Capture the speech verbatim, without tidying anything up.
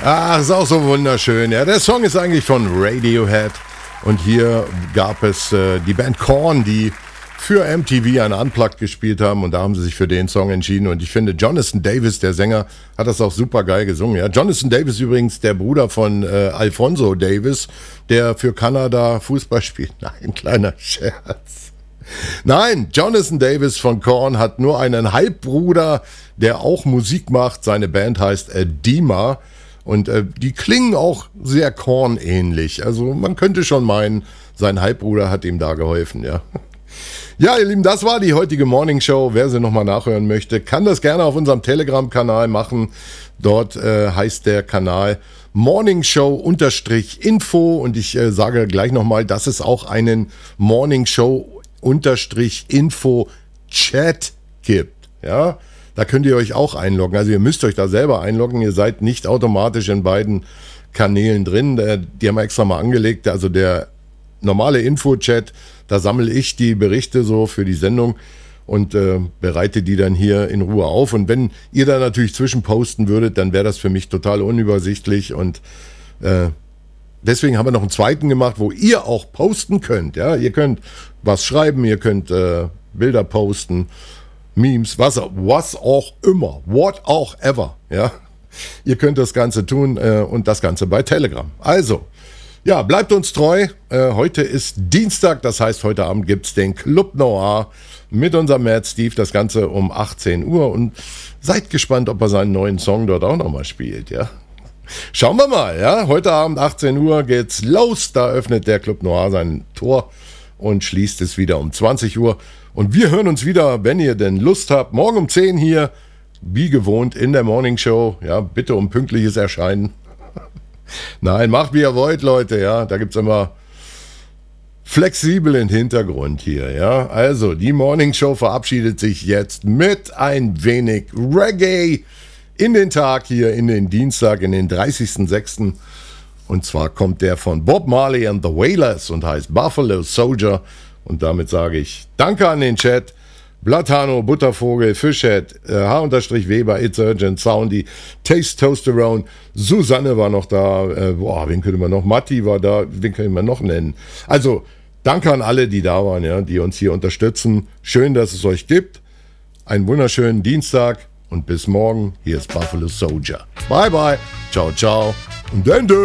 Ach, ist auch so wunderschön. Ja, der Song ist eigentlich von Radiohead. Und hier gab es äh, die Band Korn, die für M T V ein Unplugged gespielt haben. Und da haben sie sich für den Song entschieden. Und ich finde, Jonathan Davis, der Sänger, hat das auch super geil gesungen. Ja, Jonathan Davis übrigens der Bruder von äh, Alphonso Davis, der für Kanada Fußball spielt. Nein, kleiner Scherz. Nein, Jonathan Davis von Korn hat nur einen Halbbruder, der auch Musik macht. Seine Band heißt Edema. Und äh, die klingen auch sehr Korn-ähnlich. Also man könnte schon meinen, sein Halbbruder hat ihm da geholfen, ja. Ja, ihr Lieben, das war die heutige Morning Show. Wer sie nochmal nachhören möchte, kann das gerne auf unserem Telegram-Kanal machen. Dort äh, heißt der Kanal Morning Show-Info. Und ich äh, sage gleich nochmal, dass es auch einen Morning Show-Info-Chat gibt, ja. Da könnt ihr euch auch einloggen. Also ihr müsst euch da selber einloggen. Ihr seid nicht automatisch in beiden Kanälen drin. Die haben wir extra mal angelegt. Also der normale Info-Chat, da sammle ich die Berichte so für die Sendung und äh, bereite die dann hier in Ruhe auf. Und wenn ihr da natürlich zwischenposten würdet, dann wäre das für mich total unübersichtlich. Und äh, deswegen haben wir noch einen zweiten gemacht, wo ihr auch posten könnt. Ja? Ihr könnt was schreiben, ihr könnt äh, Bilder posten, Memes, was, was auch immer, what auch ever, ja. Ihr könnt das Ganze tun äh, und das Ganze bei Telegram. Also, ja, bleibt uns treu. Äh, heute ist Dienstag, das heißt, heute Abend gibt es den Club Noir mit unserem Mad Steve, das Ganze um achtzehn Uhr und seid gespannt, ob er seinen neuen Song dort auch nochmal spielt, ja. Schauen wir mal, ja. Heute Abend achtzehn Uhr geht's los, da öffnet der Club Noir sein Tor und schließt es wieder um zwanzig Uhr. Und wir hören uns wieder, wenn ihr denn Lust habt, morgen um zehn hier, wie gewohnt, in der Morning Show. Ja, bitte um pünktliches Erscheinen. Nein, macht wie ihr wollt, Leute, ja. Da gibt's immer flexibel im Hintergrund hier, ja. Also, die Morning Show verabschiedet sich jetzt mit ein wenig Reggae in den Tag hier, in den Dienstag, in den dreißigsten sechsten Und zwar kommt der von Bob Marley and the Wailers und heißt Buffalo Soldier. Und damit sage ich Danke an den Chat. Blattano, Buttervogel, Fischhead, äh, H-Weber, It's Urgent, Soundy, Taste-Toasterone, Susanne war noch da, äh, boah, wen könnte man noch, Matti war da, wen können wir noch nennen? Also, danke an alle, die da waren, ja, die uns hier unterstützen. Schön, dass es euch gibt. Einen wunderschönen Dienstag und bis morgen. Hier ist Buffalo Soldier. Bye, bye. Ciao, ciao. Und Ende.